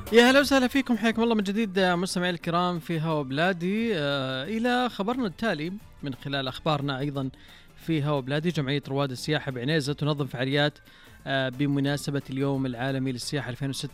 يا هلا وسهلا فيكم، حياكم الله من جديد مستمعي الكرام في هوا بلادي. إلى خبرنا التالي من خلال أخبارنا أيضا في هوا بلادي. جمعية رواد السياحة بعنيزة تنظم فعاليات بمناسبة اليوم العالمي للسياحة